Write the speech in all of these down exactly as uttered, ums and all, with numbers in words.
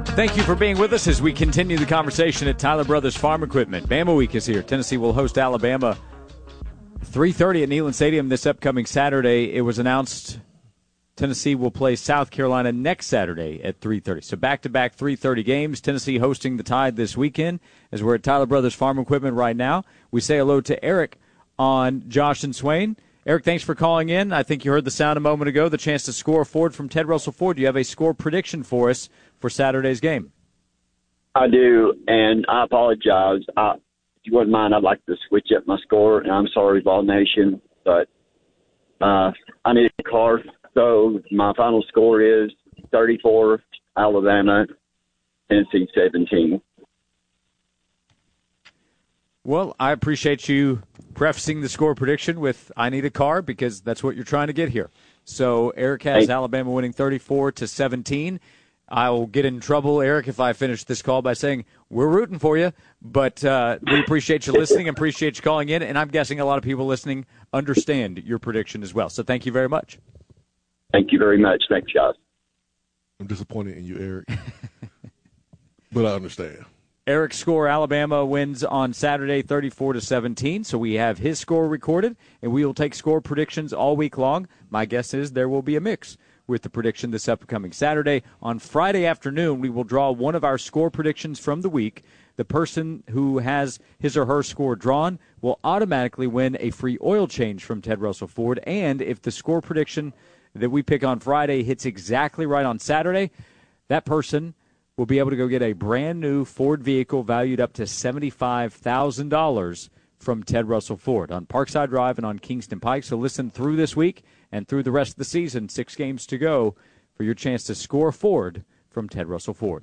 Thank you for being with us as we continue the conversation at Tyler Brothers Farm Equipment. Bama Week is here. Tennessee will host Alabama three thirty at Neyland Stadium this upcoming Saturday. It was announced Tennessee will play South Carolina next Saturday at three thirty. So back-to-back three thirty games. Tennessee hosting the Tide this weekend as we're at Tyler Brothers Farm Equipment right now. We say hello to Eric on Josh and Swain. Eric, thanks for calling in. I think you heard the sound a moment ago, the chance to score Ford from Ted Russell Ford. Do you have a score prediction for us for Saturday's game? I do, and I apologize. I, if you wouldn't mind, I'd like to switch up my score, and I'm sorry, Ball Nation, but uh, I need a car. So my final score is thirty-four, Alabama, Tennessee seventeen. Well, I appreciate you prefacing the score prediction with I need a car because that's what you're trying to get here. So Eric has Hey. Alabama winning thirty-four to seventeen. I will get in trouble, Eric, if I finish this call by saying we're rooting for you, but uh, we appreciate you listening and appreciate you calling in, and I'm guessing a lot of people listening understand your prediction as well. So thank you very much. Thank you very much. Thanks, guys. I'm disappointed in you, Eric, but I understand. Eric's score, Alabama wins on Saturday thirty-four to seventeen, so we have his score recorded, and we will take score predictions all week long. My guess is there will be a mix with the prediction this upcoming Saturday. On Friday afternoon, we will draw one of our score predictions from the week. The person who has his or her score drawn will automatically win a free oil change from Ted Russell Ford, and if the score prediction that we pick on Friday hits exactly right on Saturday, that person will be able to go get a brand new Ford vehicle valued up to seventy-five thousand dollars from Ted Russell Ford on Parkside Drive and on Kingston Pike. So listen through this week and through the rest of the season, six games to go, for your chance to score Ford from Ted Russell Ford.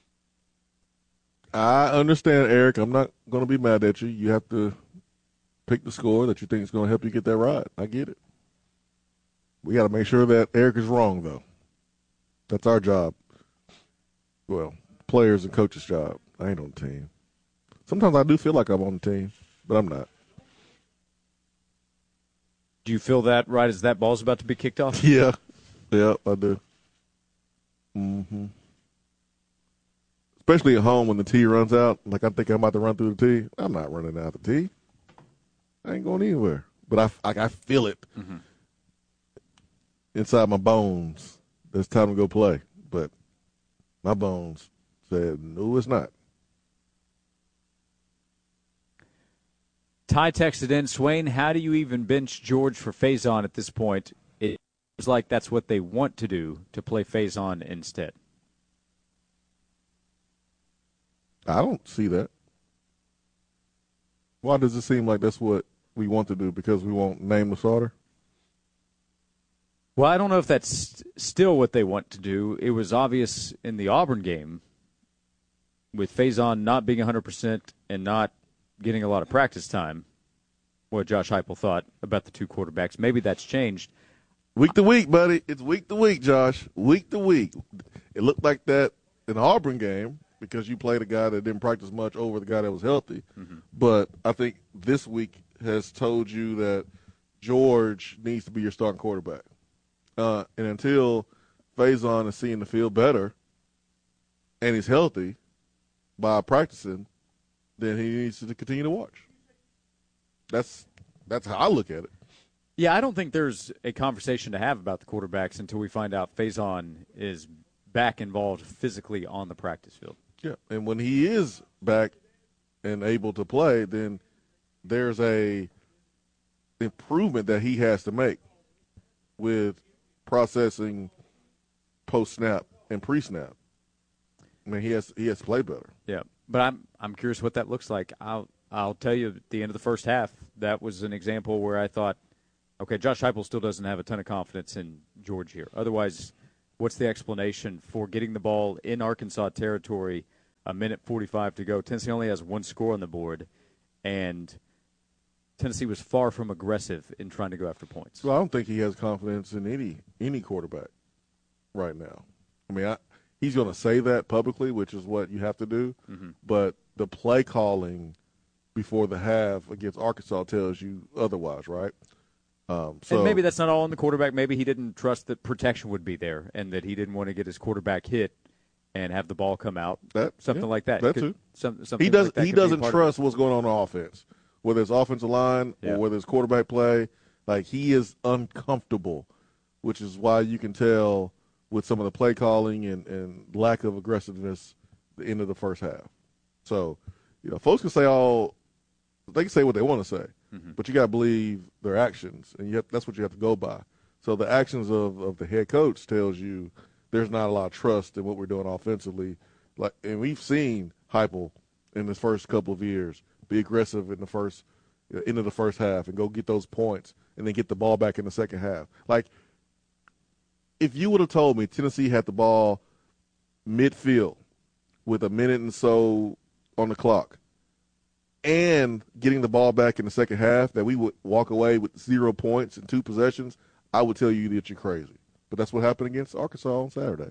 I understand, Eric. I'm not going to be mad at you. You have to pick the score that you think is going to help you get that ride. I get it. We got to make sure that Eric is wrong, though. That's our job. Well, players and coaches' job. I ain't on the team. Sometimes I do feel like I'm on the team, but I'm not. Do you feel that right as that ball's about to be kicked off? Yeah. Yeah, I do. Mm-hmm. Especially at home when the tee runs out. Like I think I'm about to run through the tee. I'm not running out the tee. I ain't going anywhere. But I, I, I feel it mm-hmm. inside my bones. It's time to go play. But my bones said, no, it's not. Ty texted in, Swain, how do you even bench George for Faison at this point? It seems like that's what they want to do, to play Faison instead. I don't see that. Why does it seem like that's what we want to do? Because we won't name the starter? Well, I don't know if that's still what they want to do. It was obvious in the Auburn game with Faison not being one hundred percent and not getting a lot of practice time, what Josh Heupel thought about the two quarterbacks. Maybe that's changed. Week to week, buddy. It's week to week, Josh. Week to week. It looked like that in the Auburn game because you played a guy that didn't practice much over the guy that was healthy. Mm-hmm. But I think this week has told you that George needs to be your starting quarterback. Uh, and until Faison is seeing the field better and he's healthy by practicing, then he needs to continue to watch. That's that's how I look at it. Yeah, I don't think there's a conversation to have about the quarterbacks until we find out Faison is back involved physically on the practice field. Yeah, and when he is back and able to play, then there's a improvement that he has to make with processing post-snap and pre-snap. I mean, he has he has to play better. Yeah, but I'm I'm curious what that looks like. I'll I'll tell you at the end of the first half, that was an example where I thought, okay, Josh Heupel still doesn't have a ton of confidence in George here. Otherwise, what's the explanation for getting the ball in Arkansas territory, a minute forty-five to go? Tennessee only has one score on the board, and Tennessee was far from aggressive in trying to go after points. Well, I don't think he has confidence in any any quarterback right now. I mean, I, he's going to say that publicly, which is what you have to do. Mm-hmm. But the play calling before the half against Arkansas tells you otherwise, right? Um, so, and maybe that's not all on the quarterback. Maybe he didn't trust that protection would be there and that he didn't want to get his quarterback hit and have the ball come out. That, something yeah, like that. That could, too. Some, something he does. like that he could be a doesn't part of trust what's going on on offense, whether it's offensive line Yeah. or whether it's quarterback play. Like, he is uncomfortable, which is why you can tell with some of the play calling and, and lack of aggressiveness the end of the first half. So, you know, folks can say all they can say what they want to say, mm-hmm. but you got to believe their actions, and you have, that's what you have to go by. So the actions of, of the head coach tells you there's not a lot of trust in what we're doing offensively. Like, and we've seen Heupel in his first couple of years be aggressive in the first you know, end of the first half and go get those points and then get the ball back in the second half. Like, if you would have told me Tennessee had the ball midfield with a minute and so on the clock and getting the ball back in the second half, that we would walk away with zero points and two possessions, I would tell you that you're crazy. But that's what happened against Arkansas on Saturday.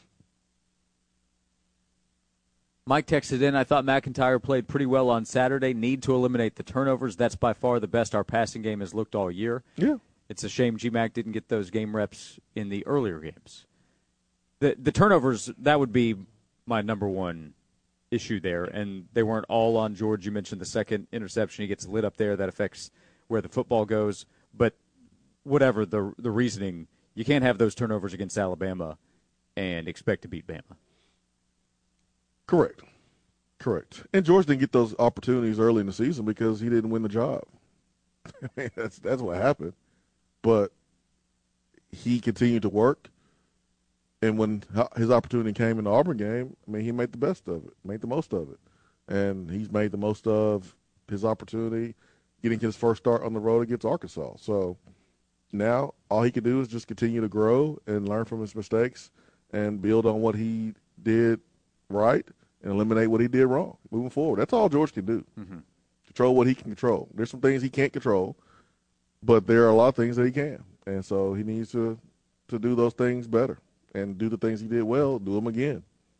Mike texted in, I thought McIntyre played pretty well on Saturday. Need to eliminate the turnovers. That's by far the best our passing game has looked all year. Yeah. It's a shame G-Mac didn't get those game reps in the earlier games. The the turnovers, that would be my number one issue there, and they weren't all on George. You mentioned the second interception. He gets lit up there. That affects where the football goes. But whatever the the reasoning, you can't have those turnovers against Alabama and expect to beat Bama. Correct. Correct. And George didn't get those opportunities early in the season because he didn't win the job. I mean, that's that's what happened. But he continued to work, and when his opportunity came in the Auburn game, I mean, he made the best of it, made the most of it. And he's made the most of his opportunity getting his first start on the road against Arkansas. So now all he can do is just continue to grow and learn from his mistakes and build on what he did right and eliminate what he did wrong moving forward. That's all George can do. Mm-hmm. Control what he can control. There's some things he can't control, but there are a lot of things that he can. And so he needs to, to do those things better and do the things he did well, do them again.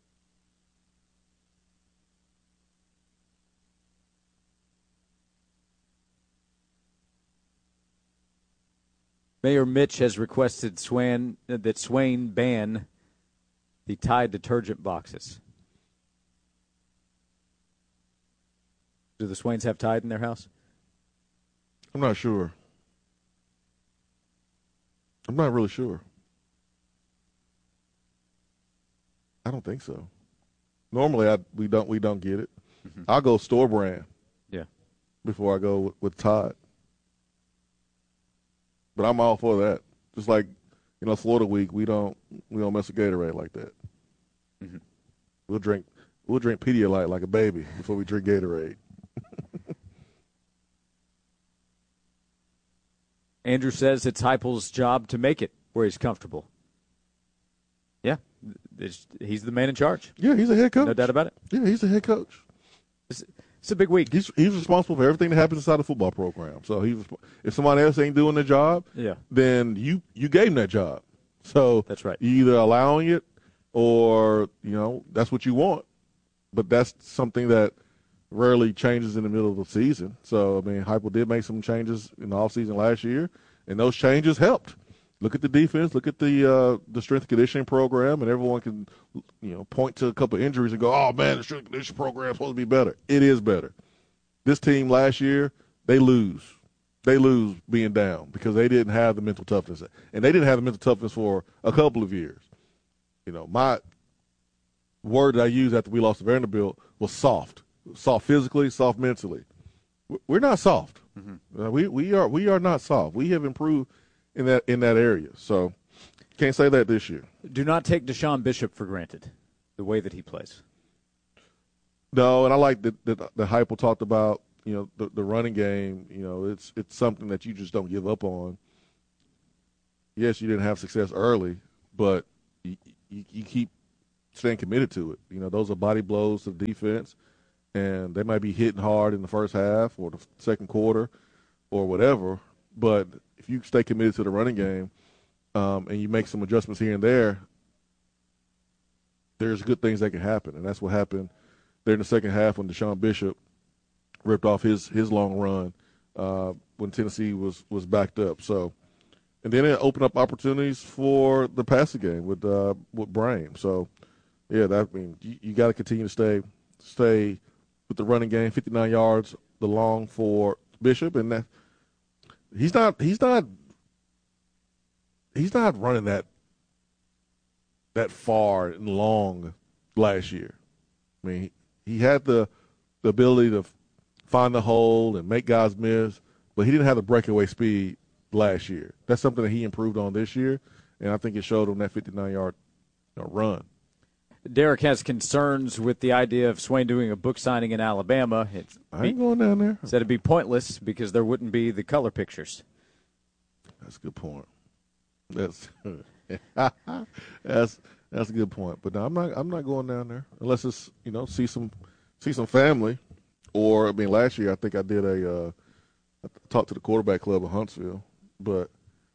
Mayor Mitch has requested Swain, uh, that Swain ban the Tide detergent boxes. Do the Swains have Tide in their house? I'm not sure. I'm not really sure. I don't think so. Normally, I we don't we don't get it. Mm-hmm. I'll go store brand. Yeah. Before I go with, with Tide. But I'm all for that. Just like, you know, Florida Week, we don't we don't mess with Gatorade like that. Mm-hmm. We'll drink we'll drink Pedialyte like a baby before we drink Gatorade. Andrew says it's Heupel's job to make it where he's comfortable. Yeah, it's, he's the man in charge. Yeah, he's a head coach. No doubt about it. Yeah, he's a head coach. It's, it's a big week. He's he's responsible for everything that happens inside the football program. So he's if somebody else ain't doing the job, yeah, then you you gave him that job. So that's right. You either allowing it or, you know, that's what you want. But that's something that rarely changes in the middle of the season. So, I mean, Heupel did make some changes in the offseason last year, and those changes helped. Look at the defense. Look at the uh, the strength and conditioning program, and everyone can, you know, point to a couple of injuries and go, oh, man, the strength and conditioning program is supposed to be better. It is better. This team last year, they lose. They lose being down because they didn't have the mental toughness. And they didn't have the mental toughness for a couple of years. You know, my word that I used after we lost to Vanderbilt was soft. Soft physically, soft mentally. We're not soft. Mm-hmm. Uh, we we are we are not soft. We have improved in that in that area. So can't say that this year. Do not take Deshaun Bishop for granted, the way that he plays. No, and I like that the, the, the Heupel talked about, you know, the, the running game. You know, it's it's something that you just don't give up on. Yes, you didn't have success early, but you, you, you keep staying committed to it. You know, those are body blows to the defense. And they might be hitting hard in the first half or the second quarter or whatever. But if you stay committed to the running game um, and you make some adjustments here and there, there's good things that can happen. And that's what happened there in the second half when Deshaun Bishop ripped off his his long run uh, when Tennessee was, was backed up. So, and then it opened up opportunities for the passing game with uh, with Brame. So, Yeah, that I mean you, you got to continue to stay stay with the running game. fifty-nine yards, the long for Bishop, and that he's not he's not he's not running that that far and long last year. I mean, he, he had the the ability to find the hole and make guys miss, but he didn't have the breakaway speed last year. That's something that he improved on this year, and I think it showed him that fifty-nine-yard you know, run. Derek has concerns with the idea of Swain doing a book signing in Alabama. It's, I ain't going down there. Said it'd be pointless because there wouldn't be the color pictures. That's a good point. That's that's that's a good point. But no, I'm not I'm not going down there unless it's you know see some see some family, or I mean last year I think I did a uh, I talked to the quarterback club of Huntsville, but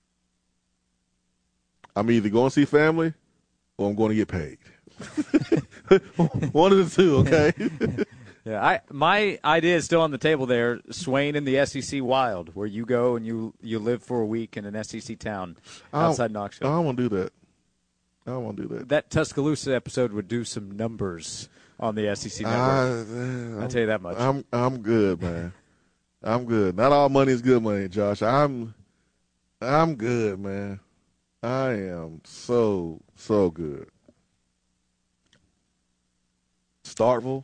I'm either going to see family or I'm going to get paid. One of the two, okay? Yeah, I my idea is still on the table there. Swain in the S E C Wild, where you go and you, you live for a week in an S E C town outside Knoxville. I don't want to do that. I don't want to do that. That Tuscaloosa episode would do some numbers on the S E C network. I, I'll tell you that much. I'm I'm good, man. I'm good. Not all money is good money, Josh. I'm I'm good, man. I am so so good. Starkville.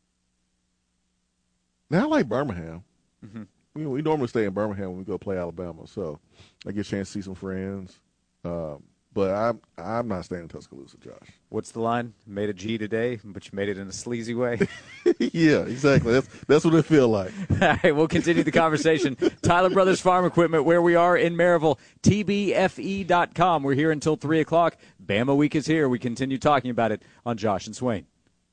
Now I like Birmingham. Mm-hmm. We, we normally stay in Birmingham when we go play Alabama, so I get a chance to see some friends. Um, but I'm I'm not staying in Tuscaloosa, Josh. What's the line? Made a G today, but you made it in a sleazy way. Yeah, exactly. That's that's what it feels like. All right, we'll continue the conversation. Tyler Brothers Farm Equipment, where we are in Maryville, T B F E dot com. We're here until three o'clock. Bama Week is here. We continue talking about it on Josh and Swain.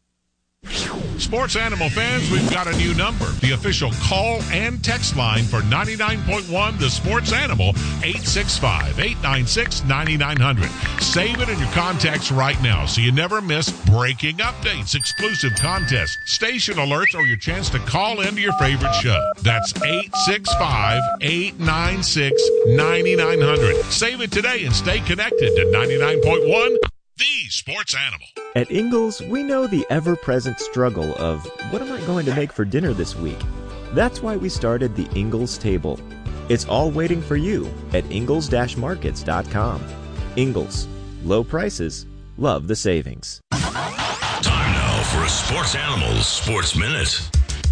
Sports Animal fans, we've got a new number. The official call and text line for ninety-nine point one The Sports Animal, eight six five, eight nine six, nine nine zero zero. Save it in your contacts right now so you never miss breaking updates, exclusive contests, station alerts, or your chance to call into your favorite show. That's eight six five, eight nine six, nine nine zero zero. Save it today and stay connected to ninety-nine point one The Sports Animal. At Ingles, we know the ever-present struggle of, what am I going to make for dinner this week? That's why we started the Ingles Table. It's all waiting for you at ingles markets dot com. Ingles. Low prices. Love the savings. Time now for a Sports Animals Sports Minute.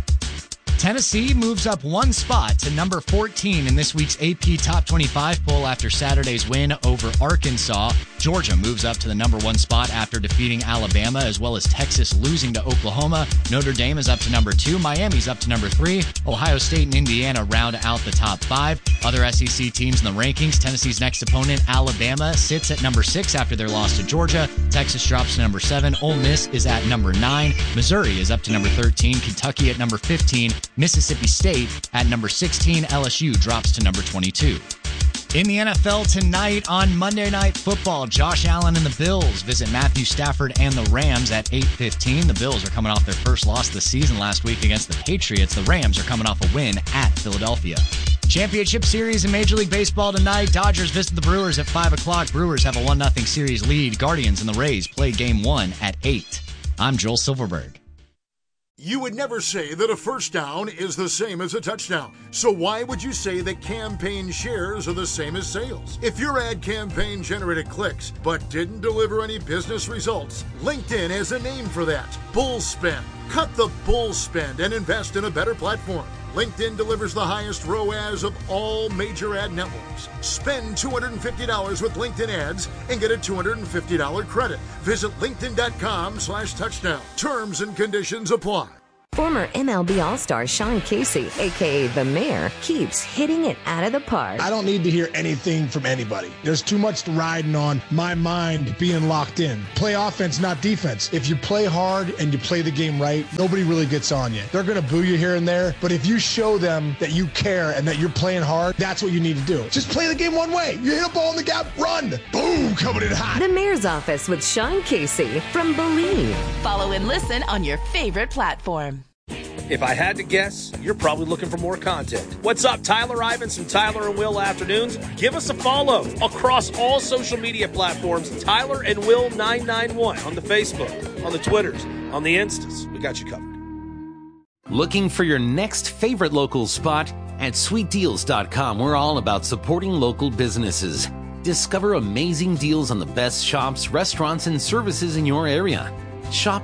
Tennessee moves up one spot to number fourteen in this week's A P Top twenty-five poll after Saturday's win over Arkansas. Georgia moves up to the number one spot after defeating Alabama, as well as Texas losing to Oklahoma. Notre Dame is up to number two. Miami's up to number three. Ohio State and Indiana round out the top five. Other S E C teams in the rankings: Tennessee's next opponent, Alabama, sits at number six after their loss to Georgia. Texas drops to number seven. Ole Miss is at number nine. Missouri is up to number thirteen. Kentucky at number fifteen. Mississippi State at number sixteen. L S U drops to number twenty-two. In the N F L tonight on Monday Night Football, Josh Allen and the Bills visit Matthew Stafford and the Rams at eight fifteen. The Bills are coming off their first loss of the season last week against the Patriots. The Rams are coming off a win at Philadelphia. Championship Series in Major League Baseball tonight. Dodgers visit the Brewers at five o'clock. Brewers have a one nothing series lead. Guardians and the Rays play game one at eight. I'm Joel Silverberg. You would never say that a first down is the same as a touchdown. So why would you say that campaign shares are the same as sales? If your ad campaign generated clicks but didn't deliver any business results, LinkedIn has a name for that. Bull spend. Cut the bull spend and invest in a better platform. LinkedIn delivers the highest R O A S of all major ad networks. Spend two hundred fifty dollars with LinkedIn ads and get a two hundred fifty dollars credit. Visit linkedin.com slash touchdown. Terms and conditions apply. Former M L B All-Star Sean Casey, a k a. The Mayor, keeps hitting it out of the park. I don't need to hear anything from anybody. There's too much riding on my mind being locked in. Play offense, not defense. If you play hard and you play the game right, nobody really gets on you. They're going to boo you here and there, but if you show them that you care and that you're playing hard, that's what you need to do. Just play the game one way. You hit a ball in the gap, run. Boom, coming in hot. The Mayor's Office with Sean Casey from Believe. Follow and listen on your favorite platform. If I had to guess, you're probably looking for more content. What's up, Tyler Ivanson, Tyler and Will Afternoons? Give us a follow across all social media platforms, Tyler and Will nine nine one, on the Facebook, on the Twitters, on the Instas. We got you covered. Looking for your next favorite local spot? At sweet deals dot com, we're all about supporting local businesses. Discover amazing deals on the best shops, restaurants, and services in your area. Shop